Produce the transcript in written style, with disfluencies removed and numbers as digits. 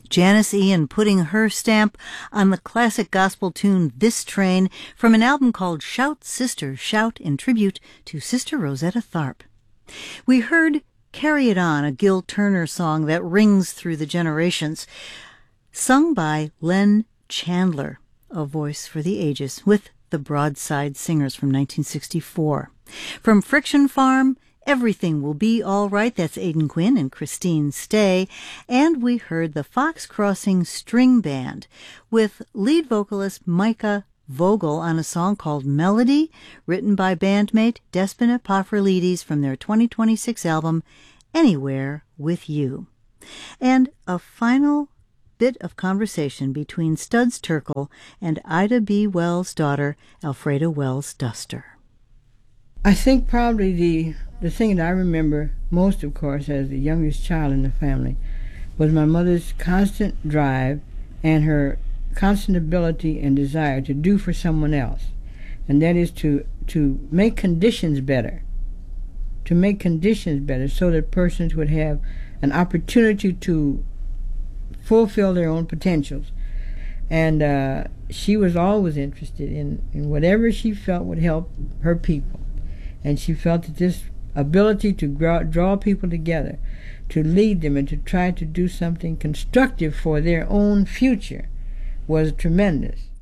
Janice Ian putting her stamp on the classic gospel tune This Train from an album called Shout, Sister, Shout in tribute to Sister Rosetta Tharpe. We heard Carry It On, a Gil Turner song that rings through the generations, sung by Len Chandler, a voice for the ages, with the Broadside Singers from 1964. From Friction Farm, Everything Will Be All Right, that's Aidan Quinn and Christine Stay. And we heard the Fox Crossing String Band with lead vocalist Micah Vogel on a song called Melody, written by bandmate Despina Pafrolides from their 2026 album Anywhere With You. And a final bit of conversation between Studs Terkel and Ida B. Wells' daughter, Alfreda Wells Duster. I think probably the thing that I remember most, of course, as the youngest child in the family, was my mother's constant drive and her constant ability and desire to do for someone else. And that is to make conditions better. To make conditions better so that persons would have an opportunity to fulfill their own potentials. And she was always interested in whatever she felt would help her people. And she felt that this ability to draw people together, to lead them, and to try to do something constructive for their own future was tremendous.